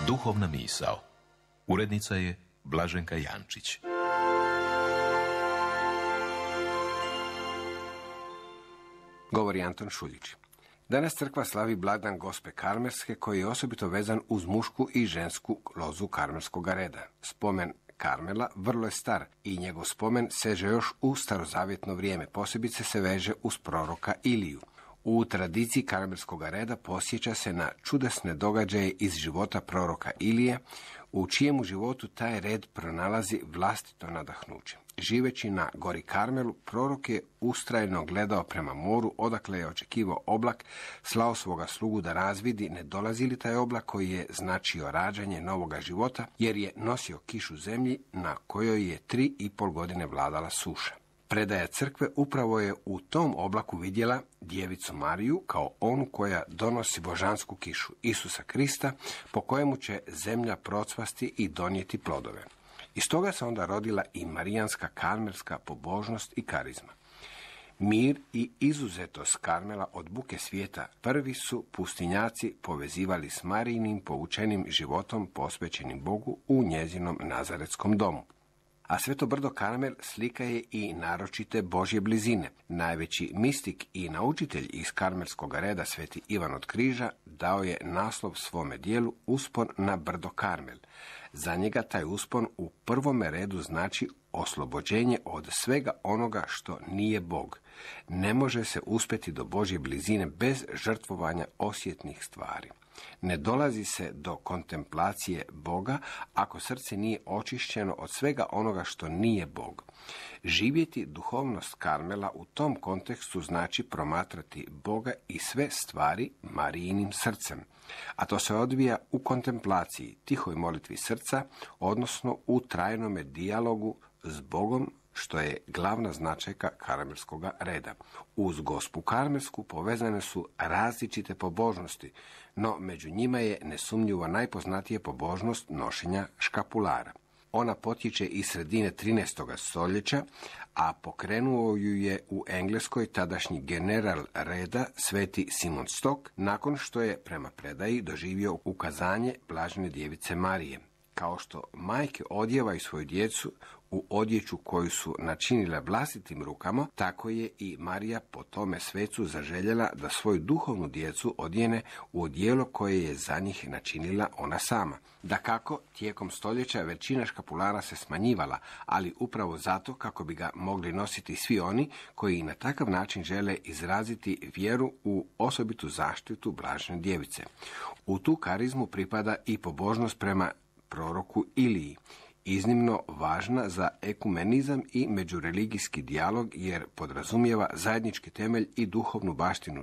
Duhovna misao. Urednica je Blaženka Jančić. Govori Anton Šuljić. Danas crkva slavi blagdan Gospe Karmelske, koji je osobito vezan uz mušku i žensku lozu karmelskog reda. Spomen Karmela vrlo je star i njegov spomen seže još u starozavjetno vrijeme, posebice se veže uz proroka Iliju. U tradiciji karmelskog reda posjeća se na čudesne događaje iz života proroka Ilije, u čijemu životu taj red pronalazi vlastito nadahnuće. Živeći na gori Karmelu, prorok je ustrajno gledao prema moru, odakle je očekivao oblak, slao svoga slugu da razvidi ne dolazi li taj oblak koji je značio rađanje novoga života, jer je nosio kišu zemlji na kojoj je 3,5 godine vladala suša. Predaja crkve upravo je u tom oblaku vidjela djevicu Mariju kao onu koja donosi božansku kišu, Isusa Krista, po kojemu će zemlja procvasti i donijeti plodove. Iz toga se onda rodila i marijanska karmelska pobožnost i karizma. Mir i izuzetost Karmela od buke svijeta prvi su pustinjaci povezivali s Marijinim poučenim životom posvećenim Bogu u njezinom nazaretskom domu. A sveto brdo Karmel slika je i naročite Božje blizine. Najveći mistik i naučitelj iz karmelskog reda, sveti Ivan od Križa, dao je naslov svome dijelu Uspon na brdo Karmel. Za njega taj uspon u prvome redu znači oslobođenje od svega onoga što nije Bog. Ne može se uspjeti do Božje blizine bez žrtvovanja osjetnih stvari. Ne dolazi se do kontemplacije Boga ako srce nije očišćeno od svega onoga što nije Bog. Živjeti duhovnost Karmela u tom kontekstu znači promatrati Boga i sve stvari Marijinim srcem, a to se odvija u kontemplaciji, tihoj molitvi srca, odnosno u trajnome dijalogu s Bogom, što je glavna značajka karmelskog reda. Uz Gospu Karmelsku povezane su različite pobožnosti, no među njima je nesumnjivo najpoznatija pobožnost nošenja škapulara. Ona potječe iz sredine 13. stoljeća, a pokrenuo ju je u Engleskoj tadašnji general reda sveti Simon Stock, nakon što je prema predaji doživio ukazanje blažene djevice Marije. Kao što majke odjevaju svoju djecu u odjeću koju su načinile vlastitim rukama, tako je i Marija po tome svecu zaželjela da svoju duhovnu djecu odjene u odijelo koje je za njih načinila ona sama. Dakako, tijekom stoljeća većina škapulara se smanjivala, ali upravo zato kako bi ga mogli nositi svi oni koji na takav način žele izraziti vjeru u osobitu zaštitu blažene djevice. U tu karizmu pripada i pobožnost prema proroku Iliji, iznimno važna za ekumenizam i međureligijski dijalog, jer podrazumijeva zajednički temelj i duhovnu baštinu